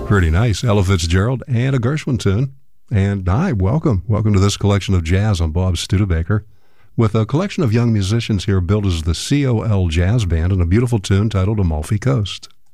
Pretty nice. Ella Fitzgerald and a Gershwin tune. And hi, welcome. Welcome to this collection of jazz on Bob Studebaker, with a collection of young musicians here billed as the COL Jazz Band and a beautiful tune titled Amalfi Coast.